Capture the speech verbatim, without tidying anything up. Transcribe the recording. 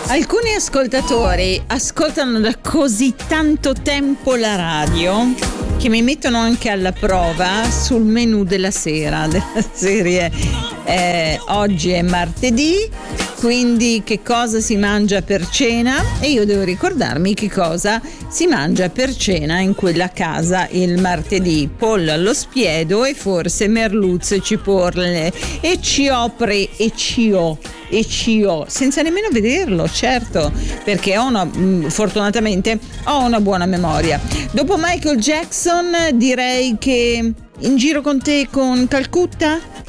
Alcuni ascoltatori ascoltano da così tanto tempo la radio che mi mettono anche alla prova sul menù della sera della serie. Eh, oggi è martedì, quindi che cosa si mangia per cena? E io devo ricordarmi che cosa si mangia per cena in quella casa il martedì: pollo allo spiedo e forse merluzzo e cipolle e ciopre e cio e cio senza nemmeno vederlo, certo, perché ho una, fortunatamente ho una buona memoria. Dopo Michael Jackson direi che In giro con te con Calcutta.